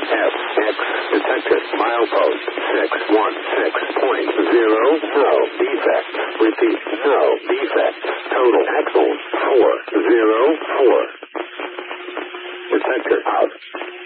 FX detected. Milepost 616.0. No defect. Repeat, no defect. Total axles 404. Detector out.